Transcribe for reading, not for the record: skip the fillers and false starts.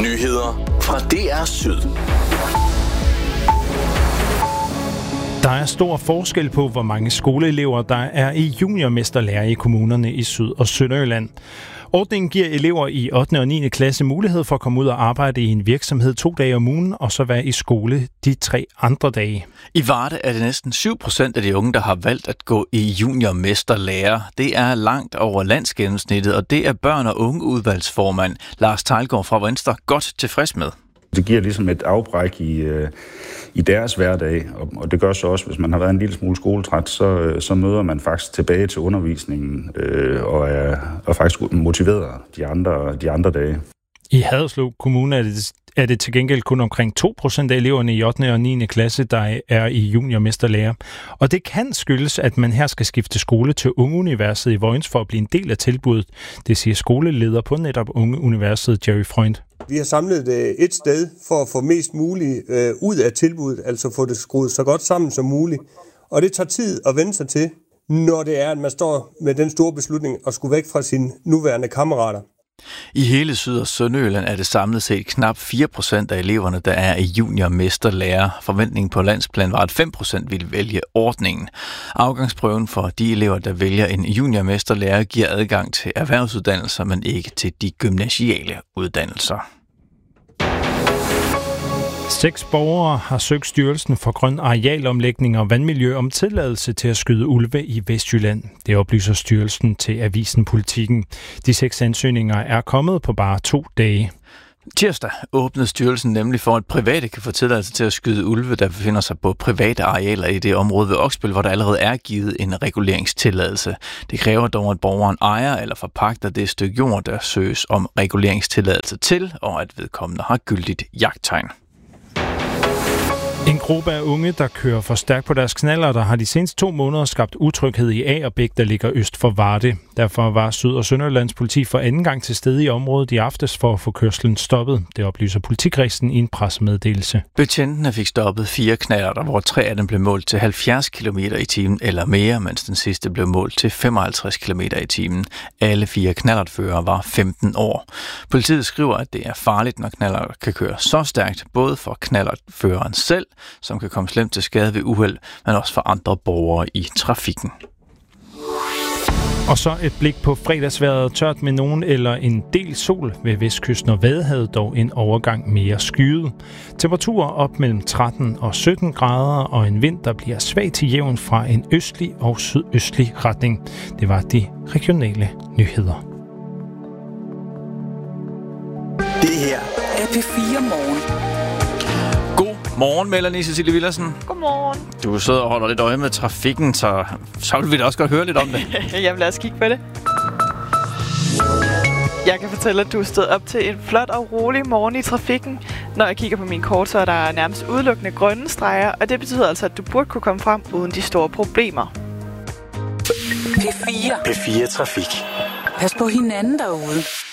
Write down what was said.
Nyheder fra DR Syd. Der er stor forskel på, hvor mange skoleelever, der er i juniormesterlærer i kommunerne i Syd- og Sønderjylland. Ordningen giver elever i 8. og 9. klasse mulighed for at komme ud og arbejde i en virksomhed 2 dage om ugen, og så være i skole de 3 andre dage. I Varde er det næsten 7% af de unge, der har valgt at gå i juniormesterlærer. Det er langt over landsgennemsnittet, og det er børn- og ungeudvalgsformand Lars Teilgaard fra Venstre godt tilfreds med. Det giver ligesom et afbræk i deres hverdag, og det gør så også, hvis man har været en lille smule skoletræt, så møder man faktisk tilbage til undervisningen og er faktisk motiveret de andre dage. I Haderslev Kommune er det til gengæld kun omkring 2% af eleverne i 8. og 9. klasse, der er i juniormesterlærer. Og det kan skyldes, at man her skal skifte skole til Ungeuniverset i Vojens for at blive en del af tilbuddet. Det siger skoleleder på netop Ungeuniverset, Jerry Freund. Vi har samlet et sted for at få mest muligt ud af tilbuddet, altså få det skruet så godt sammen som muligt. Og det tager tid at vende sig til, når det er, at man står med den store beslutning at skulle væk fra sine nuværende kammerater. I hele Syd- og Sønderjylland er det samlet set knap 4% af eleverne, der er i juniormesterlærer. Forventningen på landsplan var, at 5% ville vælge ordningen. Afgangsprøven for de elever, der vælger en juniormesterlærer, giver adgang til erhvervsuddannelser, men ikke til de gymnasiale uddannelser. 6 borgere har søgt Styrelsen for Grøn Arealomlægning og Vandmiljø om tilladelse til at skyde ulve i Vestjylland. Det oplyser styrelsen til avisen Politikken. De 6 ansøgninger er kommet på bare 2 dage. Tirsdag åbnede styrelsen nemlig for, at private kan få tilladelse til at skyde ulve, der befinder sig på private arealer i det område ved Oksbøl, hvor der allerede er givet en reguleringstilladelse. Det kræver dog, at borgeren ejer eller forpagter det stykke jord, der søges om reguleringstilladelse til, og at vedkommende har gyldigt jagttegn. En gruppe af unge, der kører for stærkt på deres knallerter, har de seneste 2 måneder skabt utryghed i Agerbæk, der ligger øst for Varde. Derfor var Syd- og Sønderjyllands politi for anden gang til stede i området i aftes for at få kørslen stoppet. Det oplyser politikredsen i en pressemeddelelse. Betjentene fik stoppet 4 knallerter, hvor 3 af dem blev målt til 70 km i timen eller mere, mens den sidste blev målt til 55 km i timen. Alle 4 knallertførere var 15 år. Politiet skriver, at det er farligt, når knallerter kan køre så stærkt, både for knallertføreren selv, som kan komme slemt til skade ved uheld, men også for andre borgere i trafikken. Og så et blik på fredagsvejret. Tørt med nogen eller en del sol ved vestkysten og Vadehavet, dog en overgang mere skyet. Temperaturer op mellem 13 og 17 grader og en vind, der bliver svag til jævn fra en østlig og sydøstlig retning. Det var de regionale nyheder. Det her er P4 Morgen. Morgen, Melanie Cecilie Villersen. Godmorgen. Du sidder og holder lidt øje med trafikken, så vil vi da også godt høre lidt om det. Jeg vil også kigge på det. Jeg kan fortælle, at du er stået op til en flot og rolig morgen i trafikken. Når jeg kigger på min kort, så er der nærmest udelukkende grønne streger, og det betyder altså, at du burde kunne komme frem uden de store problemer. P4 Trafik. Pas på hinanden derude.